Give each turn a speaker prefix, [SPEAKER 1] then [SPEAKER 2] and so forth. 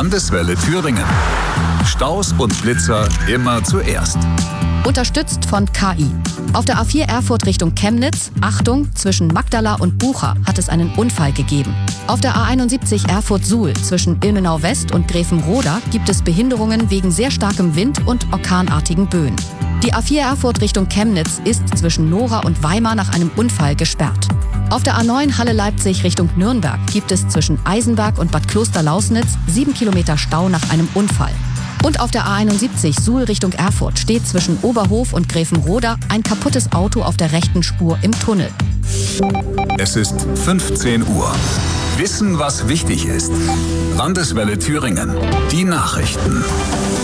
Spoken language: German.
[SPEAKER 1] Landeswelle Thüringen. Staus und Blitzer immer zuerst.
[SPEAKER 2] Unterstützt von KI. Auf der A4 Erfurt Richtung Chemnitz, Achtung, zwischen Magdala und Bucha hat es einen Unfall gegeben. Auf der A71 Erfurt-Suhl zwischen Ilmenau West und Grevenroda gibt es Behinderungen wegen sehr starkem Wind und orkanartigen Böen. Die A4 Erfurt Richtung Chemnitz ist zwischen Nora und Weimar nach einem Unfall gesperrt. Auf der A9 Halle-Leipzig Richtung Nürnberg gibt es zwischen Eisenberg und Bad Kloster-Lausnitz 7 Kilometer Stau nach einem Unfall. Und auf der A71 Suhl Richtung Erfurt steht zwischen Oberhof und Grevenroda ein kaputtes Auto auf der rechten Spur im Tunnel.
[SPEAKER 1] Es ist 15 Uhr. Wissen, was wichtig ist. Landeswelle Thüringen. Die Nachrichten.